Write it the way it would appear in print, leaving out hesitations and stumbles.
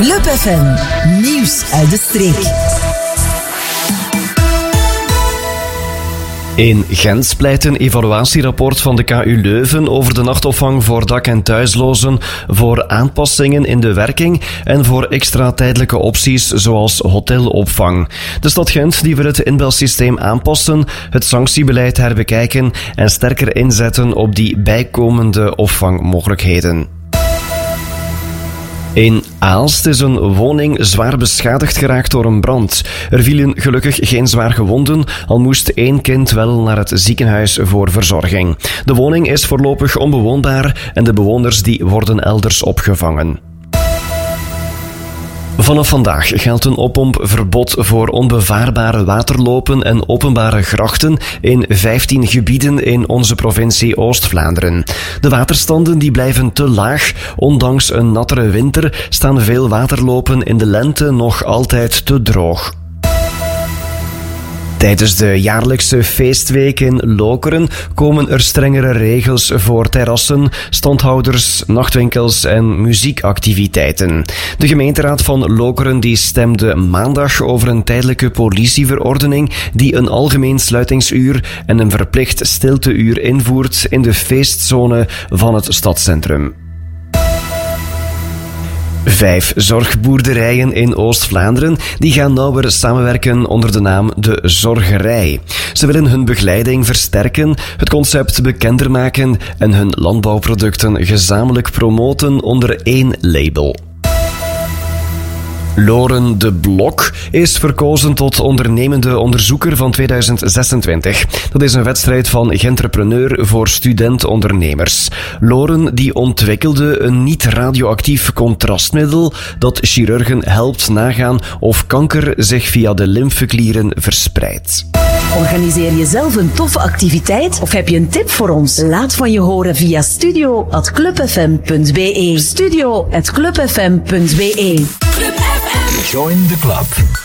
Club FM, nieuws uit de streek. In Gent pleit een evaluatierapport van de KU Leuven over de nachtopvang voor dak- en thuislozen voor aanpassingen in de werking en voor extra tijdelijke opties zoals hotelopvang. De stad Gent die wil het inbelsysteem aanpassen, het sanctiebeleid herbekijken en sterker inzetten op die bijkomende opvangmogelijkheden. In Aalst is een woning zwaar beschadigd geraakt door een brand. Er vielen gelukkig geen zwaar gewonden, al moest 1 kind wel naar het ziekenhuis voor verzorging. De woning is voorlopig onbewoonbaar en de bewoners die worden elders opgevangen. Vanaf vandaag geldt een oppompverbod voor onbevaarbare waterlopen en openbare grachten in 15 gebieden in onze provincie Oost-Vlaanderen. De waterstanden die blijven te laag. Ondanks een nattere winter staan veel waterlopen in de lente nog altijd te droog. Tijdens de jaarlijkse feestweek in Lokeren komen er strengere regels voor terrassen, standhouders, nachtwinkels en muziekactiviteiten. De gemeenteraad van Lokeren die stemde maandag over een tijdelijke politieverordening die een algemeen sluitingsuur en een verplicht stilteuur invoert in de feestzone van het stadscentrum. 5 zorgboerderijen in Oost-Vlaanderen die gaan nauwer samenwerken onder de naam De Zorgerij. Ze willen hun begeleiding versterken, het concept bekender maken en hun landbouwproducten gezamenlijk promoten onder 1 label. Loren de Blok is verkozen tot ondernemende onderzoeker van 2026. Dat is een wedstrijd van Gentrepreneur voor student-ondernemers. Loren die ontwikkelde een niet-radioactief contrastmiddel dat chirurgen helpt nagaan of kanker zich via de lymfeklieren verspreidt. Organiseer je zelf een toffe activiteit of heb je een tip voor ons? Laat van je horen via studio@clubfm.be. Studio@clubfm.be. Join the club.